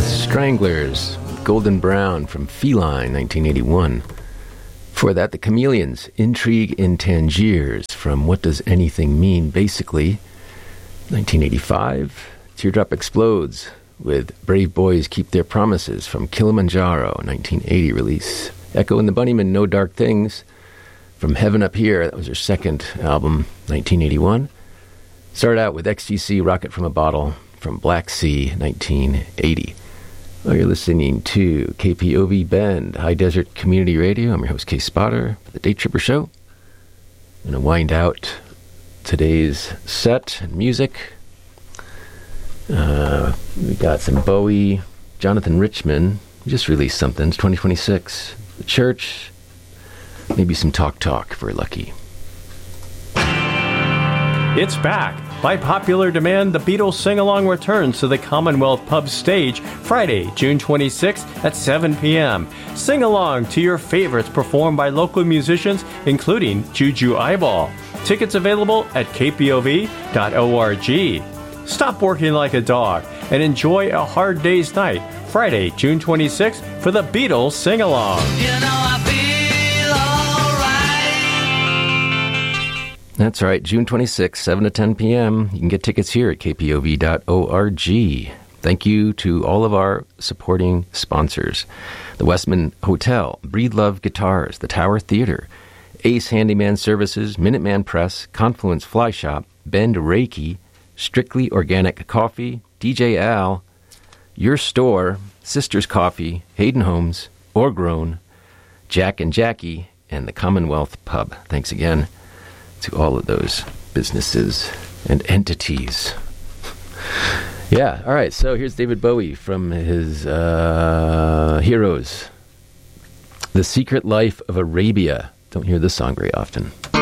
Stranglers, Golden Brown from Feline, 1981. Before that, the Chameleons, Intrigue in Tangiers from What Does Anything Mean, Basically, 1985. Teardrop Explodes with Brave Boys Keep Their Promises from Kilimanjaro, 1980 release. Echo and the Bunnymen, No Dark Things from Heaven Up Here, that was their second album, 1981. Started out with XTC, Rocket from a Bottle from Black Sea, 1980. Well, you're listening to KPOV Bend, High Desert Community Radio. I'm your host, Kay Spotter, for the Day Tripper Show. I'm going to wind out today's set and music. We got some Bowie, Jonathan Richman. We just released something. It's 2026. The Church. Maybe some Talk if we're lucky. It's back. By popular demand, the Beatles Sing-Along returns to the Commonwealth Pub stage Friday, June 26th at 7 p.m. Sing along to your favorites performed by local musicians, including Juju Eyeball. Tickets available at kpov.org. Stop working like a dog and enjoy a hard day's night Friday, June 26th for the Beatles Sing-Along. You know I feel alright. That's right, June 26th, 7 to 10 p.m. You can get tickets here at kpov.org. Thank you to all of our supporting sponsors. The Westman Hotel, Breed Love Guitars, the Tower Theater, Ace Handyman Services, Minuteman Press, Confluence Fly Shop, Bend Reiki, Strictly Organic Coffee, DJ Al, Your Store, Sisters Coffee, Hayden Homes, Orgrown, Jack and Jackie, and the Commonwealth Pub. Thanks again to all of those businesses and entities. Yeah, all right, so here's David Bowie from his Heroes. The Secret Life of Arabia. Don't hear this song very often.